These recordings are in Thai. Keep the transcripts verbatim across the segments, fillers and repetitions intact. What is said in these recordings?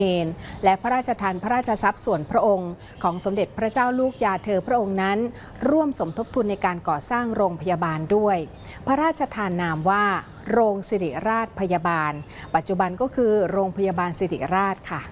และพระราชทานพระราชทรัพย์ส่วนพระองค์ของสมเด็จพระเจ้าลูกยาเธอพระองค์นั้นร่วมสมทบทุนในการก่อสร้างโรงพยาบาลด้วยพระราชทานนามว่าโรงสิริราชพยาบาลปัจจุบันก็คือโรงพยาบาลสิริราชค่ะ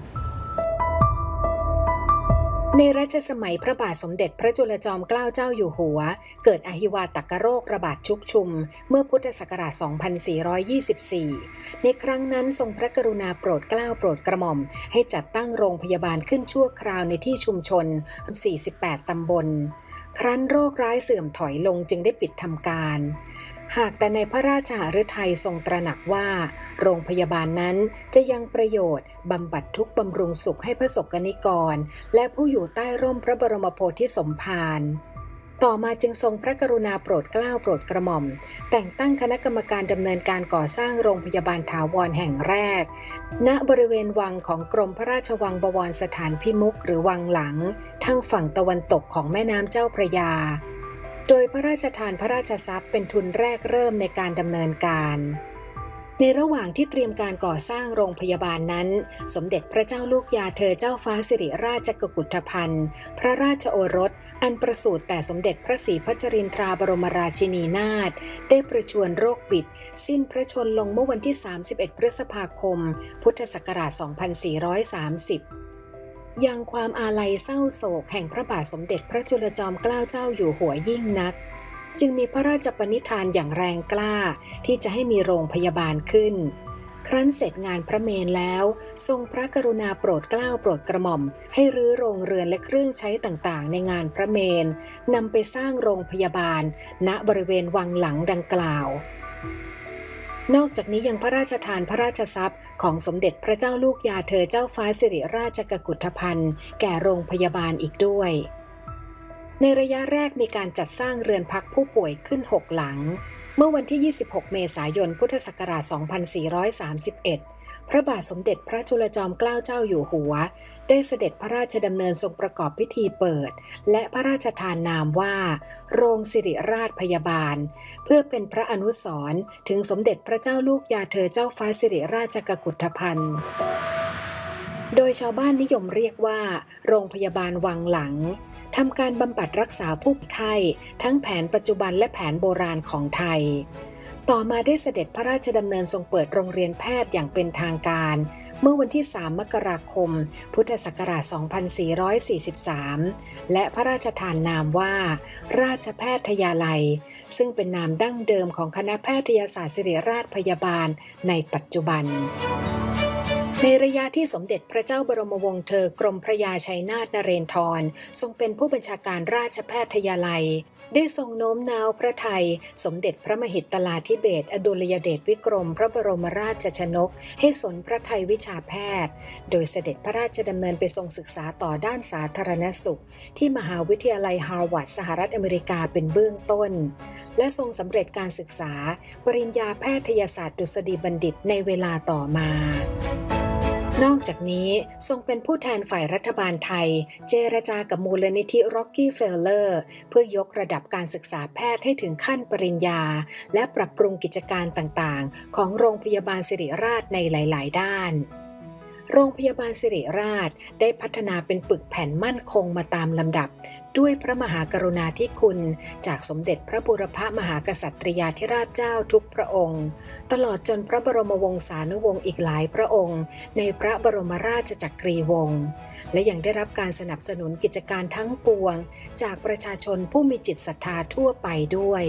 ในรัชสมัยพระบาทสมเด็จพระจุลจอมเกล้าเจ้าอยู่หัวเกิดอหิวาตกโรคระบาดชุกชุมเมื่อพุทธศักราช สองพันสี่ร้อยยี่สิบสี่ ในครั้งนั้นทรงพระกรุณาโปรดเกล้าโปรดกระหม่อมให้จัดตั้งโรงพยาบาลขึ้นชั่วคราวในที่ชุมชน สี่สิบแปด ตำบลครั้นโรคร้ายเสื่อมถอยลงจึงได้ปิดทำการหากแต่ในพระราชหฤทัยทรงตระหนักว่าโรงพยาบาลนั้นจะยังประโยชน์บำบัดทุกข์บำรุงสุขให้พระสกนิกรและผู้อยู่ใต้ร่มพระบรมโพธิสมภารต่อมาจึงทรงพระกรุณาโปรดเกล้าโปรดกระหม่อมแต่งตั้งคณะกรรมการดำเนินการก่อสร้างโรงพยาบาลถาวรแห่งแรกณบริเวณวังของกรมพระราชวังบวรสถานพิมุขหรือวังหลังทางฝั่งตะวันตกของแม่น้ำเจ้าพระยาโดยพระราชทานพระราชทรัพย์เป็นทุนแรกเริ่มในการดำเนินการในระหว่างที่เตรียมการก่อสร้างโรงพยาบาลนั้นสมเด็จพระเจ้าลูกยาเธอเจ้าฟ้าสิริราชจักกุฏพันธ์พระราชโอรสอันประสูติแต่สมเด็จพระศรีพัชรินทราบรมราชินีนาถได้ประชวรโรคบิดสิ้นพระชนม์ลงเมื่อวันที่สามสิบเอ็ดพฤษภาคมพุทธศักราช สองพันสี่ร้อยสามสิบยังความอาลัยเศร้าโศกแห่งพระบาทสมเด็จพระจุลจอมเกล้าเจ้าอยู่หัวยิ่งนักจึงมีพระราชปณิธานอย่างแรงกล้าที่จะให้มีโรงพยาบาลขึ้นครั้นเสร็จงานพระเมรุแล้วทรงพระกรุณาโปรดเกล้าโปรดกระหม่อมให้รื้อโรงเรือนและเครื่องใช้ต่างๆในงานพระเมรุนำไปสร้างโรงพยาบาลณบริเวณวังหลังดังกล่าวนอกจากนี้ยังพระราชทานพระราชทรัพย์ของสมเด็จพระเจ้าลูกยาเธอเจ้าฟ้าสิริราชจักกุฏพันธ์แก่โรงพยาบาลอีกด้วยในระยะแรกมีการจัดสร้างเรือนพักผู้ป่วยขึ้นหกหลังเมื่อวันที่ยี่สิบหกเมษายนพุทธศักราช สองพันสี่ร้อยสามสิบเอ็ด พระบาทสมเด็จพระจุลจอมเกล้าเจ้าอยู่หัวได้เสด็จพระราชดำเนินทรงประกอบพิธีเปิดและพระราชทานนามว่าโรงสิริราชพยาบาลเพื่อเป็นพระอนุสรณ์ถึงสมเด็จพระเจ้าลูกยาเธอเจ้าฟ้าสิริราชจักกุฏพันธ์โดยชาวบ้านนิยมเรียกว่าโรงพยาบาลวังหลังทำการบำบัดรักษาผู้ไข้ทั้งแผนปัจจุบันและแผนโบราณของไทยต่อมาได้เสด็จพระราชดำเนินทรงเปิดโรงเรียนแพทย์อย่างเป็นทางการเมื่อวันที่สามมกราคมพุทธศักราช สองพันสี่ร้อยสี่สิบสาม และพระราชทานนามว่าราชแพทยาลัยซึ่งเป็นนามดั้งเดิมของคณะแพทยศาสตร์ศิริราชพยาบาลในปัจจุบันในระยะที่สมเด็จพระเจ้าบรมวงศ์เธอกรมพระยาชัยนาทนเรนทรทรงเป็นผู้บัญชาการราชแพทยาลัยได้ทรงโน้มน้าวพระทัยสมเด็จพระมหิตลาธิเบศรอดุลยเดชวิกรมพระบรมราชชนกให้สนพระทัยวิชาแพทย์โดยเสด็จพระราชดำเนินไปทรงศึกษาต่อด้านสาธารณสุขที่มหาวิทยาลัยฮาร์วาร์ดสหรัฐอเมริกาเป็นเบื้องต้นและทรงสำเร็จการศึกษาปริญญาแพทยศาสตร์ดุษฎีบัณฑิตในเวลาต่อมานอกจากนี้ทรงเป็นผู้แทนฝ่ายรัฐบาลไทยเจรจากับมูลนิธิ Rockefeller เพื่อยกระดับการศึกษาแพทย์ให้ถึงขั้นปริญญาและปรับปรุงกิจการต่างๆของโรงพยาบาลสิริราชในหลายๆด้านโรงพยาบาลสิริราชได้พัฒนาเป็นปึกแผ่นมั่นคงมาตามลำดับด้วยพระมหากรุณาธิคุณจากสมเด็จพระบูรพมหากษัตริยาธิราชเจ้าทุกพระองค์ตลอดจนพระบรมวงศานุวงศ์อีกหลายพระองค์ในพระบรมราชจักรีวงศ์และยังได้รับการสนับสนุนกิจการทั้งปวงจากประชาชนผู้มีจิตศรัทธาทั่วไปด้วย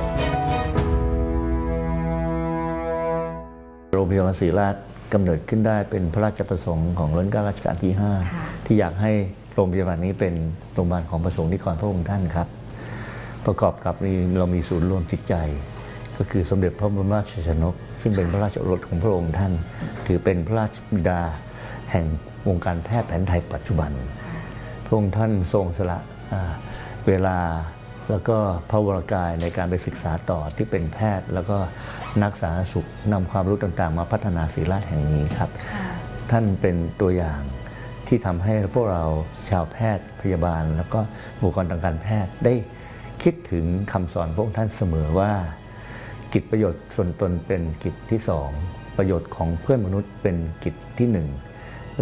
โรงพยาบาลศิริราชกำเนิดขึ้นได้เป็นพระราชประสงค์ของรัชกาลรัชกาลที่ห้าที่อยากให้โรงพยาบาลนี้เป็นโรงพยาบาลของพระสงฆ์นิกรพระองค์ท่านครับประกอบกับเรามีศูนย์รวมจิตใจก็คือสมเด็จพระบรมราชชนกซึ่งเป็นพระราชโอรสของพระองค์ท่านถือเป็นพระราชบิดาแห่งวงการแพทย์แผนไทยปัจจุบันพระองค์ท่านทรงสละเวลาแล้วก็พระวรกายในการไปศึกษาต่อที่เป็นแพทย์แล้วก็นักสาธารณสุขนำความรู้ต่างๆมาพัฒนาศิริราชแห่งนี้ครับท่านเป็นตัวอย่างที่ทำให้พวกเราชาวแพทย์พยาบาลแล้วก็บุคลากรทางการแพทย์ได้คิดถึงคำสอนพระองค์ท่านเสมอว่ากิจประโยชน์ส่วนตนเป็นกิจที่สองประโยชน์ของเพื่อนมนุษย์เป็นกิจที่หนึ่ง